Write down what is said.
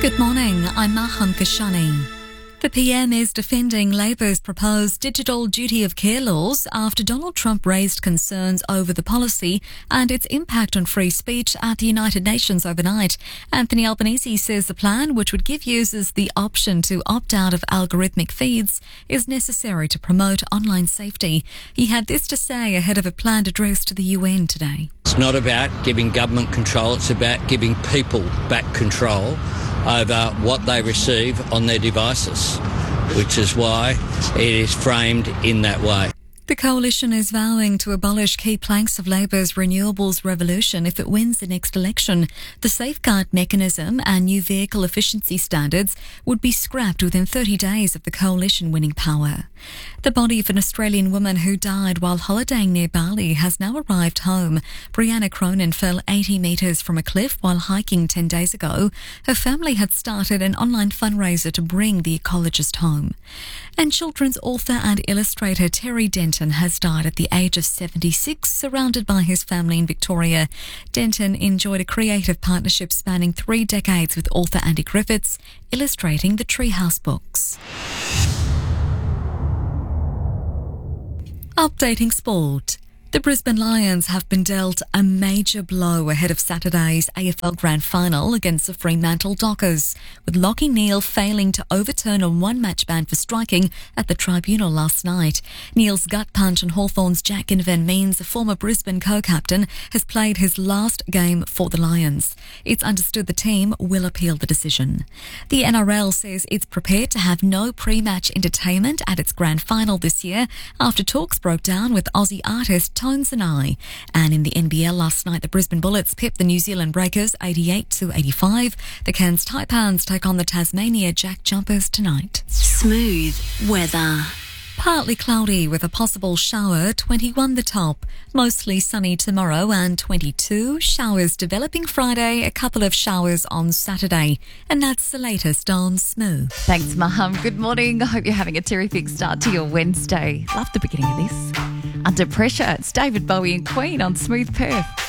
Good morning, I'm Maham Kashani. The PM is defending Labor's proposed digital duty of care laws after Donald Trump raised concerns over the policy and its impact on free speech at the United Nations overnight. Anthony Albanese says the plan, which would give users the option to opt out of algorithmic feeds, is necessary to promote online safety. He had this to say ahead of a planned address to the UN today. It's not about giving government control, it's about giving people back control over what they receive on their devices, which is why it is framed in that way. The coalition is vowing to abolish key planks of Labor's renewables revolution if it wins the next election. The safeguard mechanism and new vehicle efficiency standards would be scrapped within 30 days of the coalition winning power. The body of an Australian woman who died while holidaying near Bali has now arrived home. Brianna Cronin fell 80 metres from a cliff while hiking 10 days ago. Her family had started an online fundraiser to bring the ecologist home. And children's author and illustrator Terry Denton has died at the age of 76, surrounded by his family in Victoria. Denton enjoyed a creative partnership spanning 3 decades with author Andy Griffiths, illustrating the Treehouse books. Updating sport. The Brisbane Lions have been dealt a major blow ahead of Saturday's AFL Grand Final against the Fremantle Dockers, with Lachie Neale failing to overturn a one-match ban for striking at the tribunal last night. Neale's gut punch on Hawthorn's Jack Ginnivan means the former Brisbane co-captain has played his last game for the Lions. It's understood the team will appeal the decision. The NRL says it's prepared to have no pre-match entertainment at its Grand Final this year after talks broke down with Aussie artist Tones and I. And in the NBL last night, the Brisbane Bullets pipped the New Zealand Breakers 88-85. The Cairns Taipans take on the Tasmania Jack Jumpers tonight. Smooth weather. Partly cloudy with a possible shower, 21 the top. Mostly sunny tomorrow and 22. Showers developing Friday, a couple of showers on Saturday. And that's the latest on Smooth. Thanks, Maham. Good morning. I hope you're having a terrific start to your Wednesday. Love the beginning of this. Under Pressure, it's David Bowie and Queen on Smooth Perth.